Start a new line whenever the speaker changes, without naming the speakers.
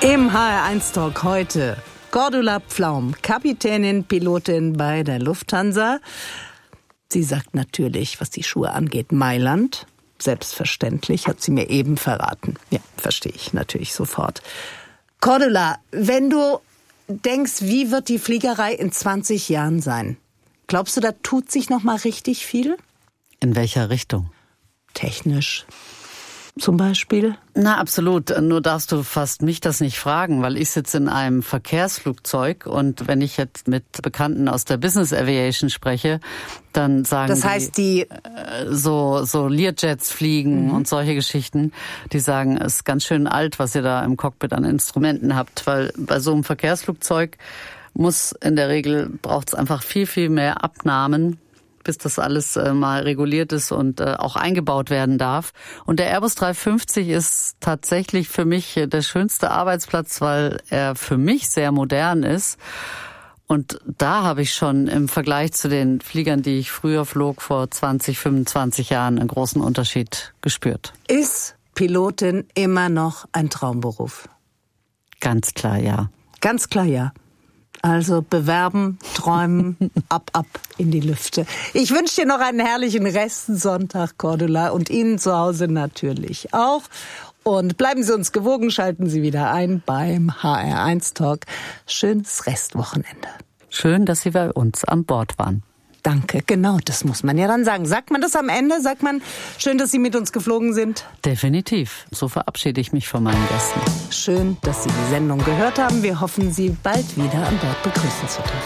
Im HR1-Talk heute Cordula Pflaum, Kapitänin, Pilotin bei der Lufthansa. Sie sagt natürlich, was die Schuhe angeht, Mailand. Selbstverständlich, hat sie mir eben verraten. Ja, verstehe ich natürlich sofort. Cordula, wenn du denkst, wie wird die Fliegerei in 20 Jahren sein? Glaubst du, da tut sich noch mal richtig viel?
In welcher Richtung?
Technisch zum Beispiel?
Na, absolut. Nur darfst du fast mich das nicht fragen, weil ich sitze in einem Verkehrsflugzeug und wenn ich jetzt mit Bekannten aus der Business Aviation spreche, dann sagen
das heißt, die
so Learjets fliegen und solche Geschichten, die sagen, es ist ganz schön alt, was ihr da im Cockpit an Instrumenten habt, weil bei so einem Verkehrsflugzeug braucht es einfach viel, viel mehr Abnahmen, bis das alles mal reguliert ist und auch eingebaut werden darf. Und der Airbus 350 ist tatsächlich für mich der schönste Arbeitsplatz, weil er für mich sehr modern ist. Und da habe ich schon im Vergleich zu den Fliegern, die ich früher flog, vor 20, 25 Jahren, einen großen Unterschied gespürt.
Ist Pilotin immer noch ein Traumberuf?
Ganz klar, ja.
Ganz klar, ja. Also bewerben, träumen, ab in die Lüfte. Ich wünsche dir noch einen herrlichen Restsonntag, Cordula, und Ihnen zu Hause natürlich auch. Und bleiben Sie uns gewogen, schalten Sie wieder ein beim HR1-Talk. Schönes Restwochenende.
Schön, dass Sie bei uns an Bord waren.
Danke, genau, das muss man ja dann sagen. Sagt man das am Ende? Sagt man, schön, dass Sie mit uns geflogen sind?
Definitiv. So verabschiede ich mich von meinen Gästen.
Schön, dass Sie die Sendung gehört haben. Wir hoffen, Sie bald wieder an Bord begrüßen zu dürfen.